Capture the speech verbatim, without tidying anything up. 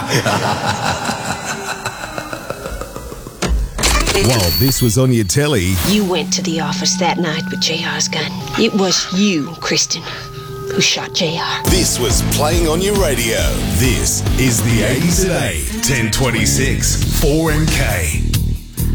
While this was on your telly, You went to the office that night with J R's gun. It was you, Kristen, who shot J R. this was playing on your radio. This is the eighties at eight, ten twenty-six, four M K.